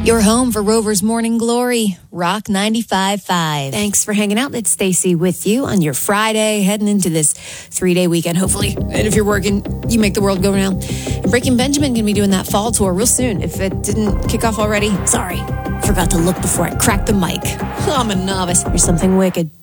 Your home for Rover's Morning Glory, Rock 95.5. Thanks for hanging out. It's Stacy with you on your Friday, heading into this 3-day weekend, hopefully. And if you're working, you make the world go round. And Breaking Benjamin going to be doing that fall tour real soon. If it didn't kick off already, sorry. Forgot to look before I cracked the mic. I'm a novice. There's something wicked.